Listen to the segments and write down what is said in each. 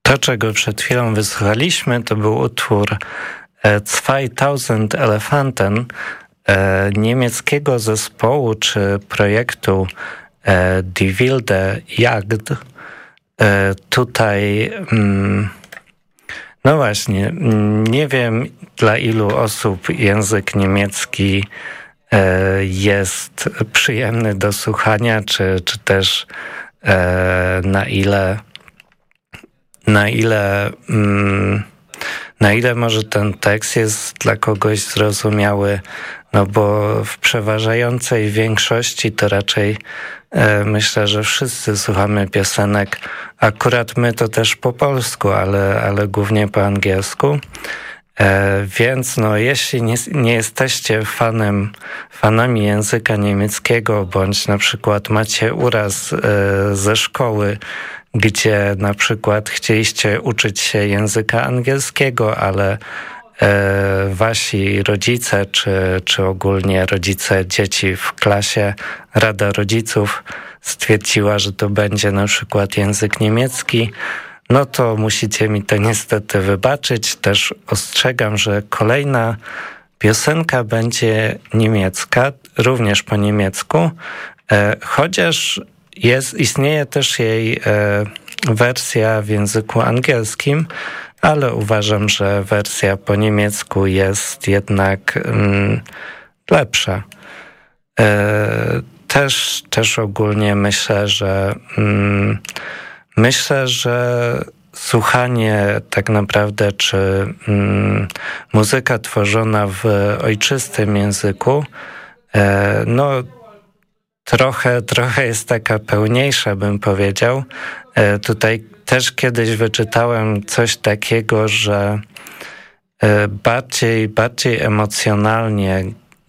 To, czego przed chwilą wysłuchaliśmy, to był utwór 2000 Elefanten niemieckiego zespołu czy projektu Die Wilde Jagd. Tutaj, no właśnie, nie wiem dla ilu osób język niemiecki jest przyjemny do słuchania, czy też na ile może ten tekst jest dla kogoś zrozumiały, no bo w przeważającej większości to raczej myślę, że wszyscy słuchamy piosenek, akurat my to też po polsku, ale głównie po angielsku. Więc no, jeśli nie jesteście fanami języka niemieckiego, bądź na przykład macie uraz ze szkoły, gdzie na przykład chcieliście uczyć się języka angielskiego, ale wasi rodzice, czy ogólnie rodzice dzieci w klasie, Rada Rodziców stwierdziła, że to będzie na przykład język niemiecki, no to musicie mi to niestety wybaczyć. Też ostrzegam, że kolejna piosenka będzie niemiecka, również po niemiecku, chociaż istnieje też jej wersja w języku angielskim, ale uważam, że wersja po niemiecku jest jednak lepsza. Też ogólnie myślę, że słuchanie tak naprawdę, czy muzyka tworzona w ojczystym języku, no trochę jest taka pełniejsza, bym powiedział. Tutaj też kiedyś wyczytałem coś takiego, że bardziej emocjonalnie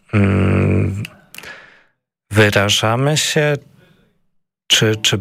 wyrażamy się, czy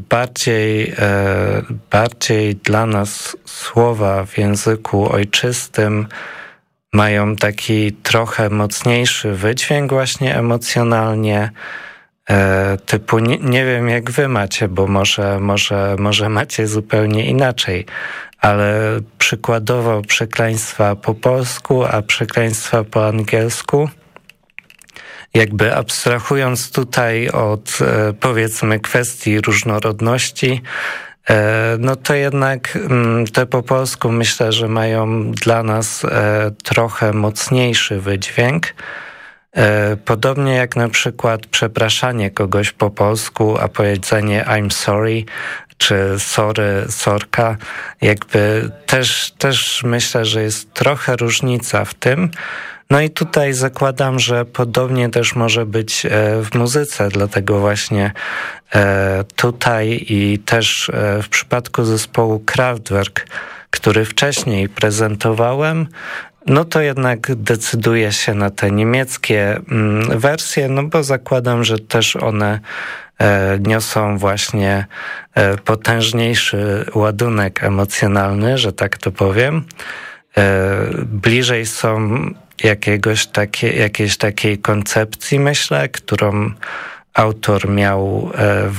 bardziej dla nas słowa w języku ojczystym mają taki trochę mocniejszy wydźwięk właśnie emocjonalnie, typu nie wiem jak wy macie, bo może macie zupełnie inaczej, ale przykładowo przekleństwa po polsku, a przekleństwa po angielsku, jakby abstrahując tutaj od powiedzmy kwestii różnorodności, no to jednak te po polsku myślę, że mają dla nas trochę mocniejszy wydźwięk. Podobnie jak na przykład przepraszanie kogoś po polsku, a powiedzenie I'm sorry, czy sorry, sorka, jakby też myślę, że jest trochę różnica w tym. No i tutaj zakładam, że podobnie też może być w muzyce, dlatego właśnie tutaj i też w przypadku zespołu Kraftwerk, który wcześniej prezentowałem, no to jednak decyduję się na te niemieckie wersje, no bo zakładam, że też one niosą właśnie potężniejszy ładunek emocjonalny, że tak to powiem. Bliżej są jakiejś takiej koncepcji, myślę, którą autor miał